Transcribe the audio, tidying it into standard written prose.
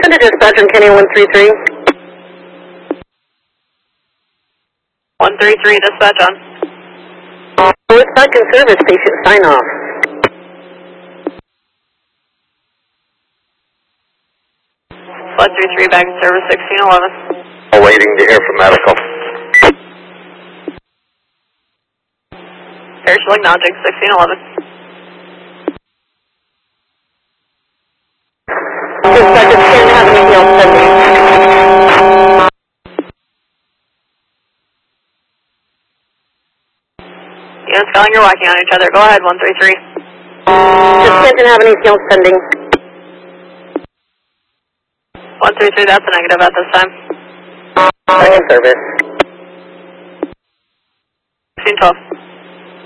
Send a dispatch from Kenny 133. 133, dispatch on. It's back in service, patient sign off. Flood 33 back in service, 1611. Awaiting to hear from medical. Parachute acknowledging, 1611. Dispatch, it's Ken, have anything else pending? Units calling, you're walking on each other. Go ahead, 133. Just Ken, have anything else pending? 133, that's a negative at this time. Back in service. 1612.